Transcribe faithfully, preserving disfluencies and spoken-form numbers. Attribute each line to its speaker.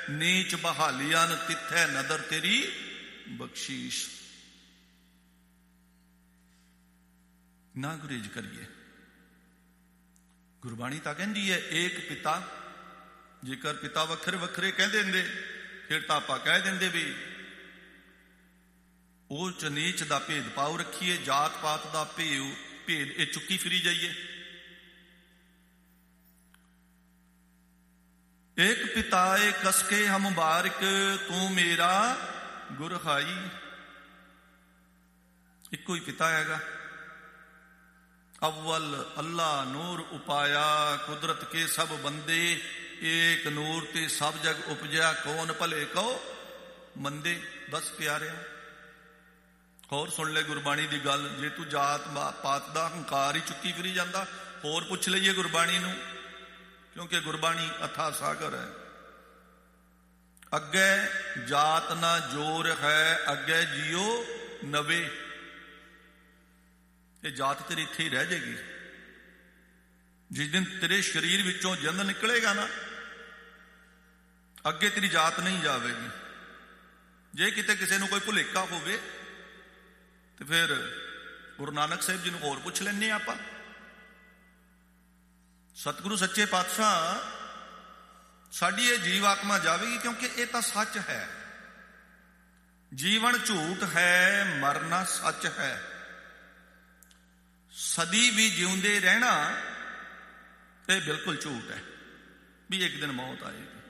Speaker 1: ਨੀਚ ਬਹਾਲੀਆਂ ਤਿੱਥੈ ਨਦਰ ਤੇਰੀ ਬਖਸ਼ੀਸ਼। ਨਾ ਗੁਰੇਜ ਕਰੀਏ। ਗੁਰਬਾਣੀ ਤਾਂ ਕਹਿੰਦੀ ਹੈ ਏਕ ਪਿਤਾ। ਜੇਕਰ ਪਿਤਾ ਵੱਖਰੇ ਵੱਖਰੇ ਕਹਿ ਦਿੰਦੇ ਫਿਰ ਤਾਂ ਆਪਾਂ ਕਹਿ ਦਿੰਦੇ ਵੀ ਉੱਚ ਨੀਚ ਦਾ ਭੇਦ ਭਾਵ ਰੱਖੀਏ, ਜਾਤ ਪਾਤ ਦਾ ਭੇਦ ਭੇਦ ਇਹ ਚੁੱਕੀ ਫਿਰੀ ਜਾਈਏ। ਏਕ ਪਿਤਾ ਏ ਕਸਕੇ ਹਮ ਬਾਰਿਕ, ਤੂੰ ਮੇਰਾ ਗੁਰ ਹਾਈ। ਇੱਕੋ ਹੀ ਪਿਤਾ ਹੈਗਾ। अव्वल अल्लाह नूर उपाया, कुदरत के सब बंदे, एक नूर ते सब जग उपजया, कौन भले कहो मंदे। दस प्यारिया होर सुन ले गुरबाणी की गल। जे तू जात पात का हंकार ही चुकी फिरी जाता, होर पुछ लईए गुरबाणी नूं, क्योंकि गुरबाणी अथा सागर है। अगे जात ना जोर है, अगे जियो नवे। ये जात तेरी इत्थे ही रह जाएगी। जिस दिन तेरे शरीर विचों जिंद निकलेगा ना, अगे तेरी जात नहीं जाएगी। जे किते किसी नूं कोई भुलेखा होवे तो फिर गुरु नानक साहिब जी नूं होर पुछ लैने आपां। सतगुरु सच्चे पातशाह साडी ये जीव आत्मा जावेगी, क्योंकि ये तो सच है। जीवन झूठ है, मरना सच है। सदी भी जिउंदे रहना ये बिल्कुल झूठ है भी एक दिन मौत आएगी।